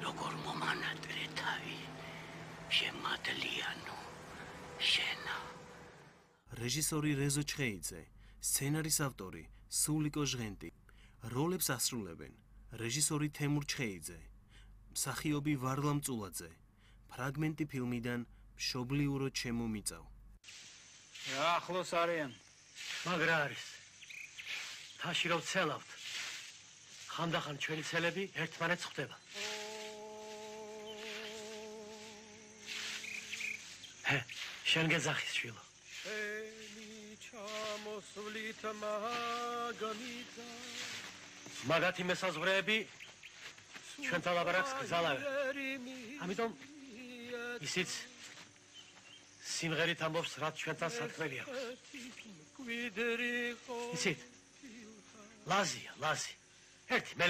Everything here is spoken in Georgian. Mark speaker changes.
Speaker 1: როგორ მომანატრე თავი შემადლიანო შენა
Speaker 2: რეჟისორი რეზო ჩხეიძე სცენარის ავტორი სულიკო ჟღენტი როლებს ასრულებენ რეჟისორი თემურ ჩხეიძე მსახიობი ვარლამ წულაძე ფრაგმენტი ფილმიდან მშობლიურო ჩემო მიწავ
Speaker 3: ახლოს არიან
Speaker 1: მაგრა არის თაში რო ვცელავთ ხანდახან ჩვენი ცელები ერთმანეთს ხვდება შენ გეძახის შვილო მაგათი მესაზღვრეები ჩვენთან ლაბარაკს გზალავენ ამიტომ ისიც სიმღერით ამბობს რაც ჩვენთან საქმე აქვს იცით ლაზი ერთი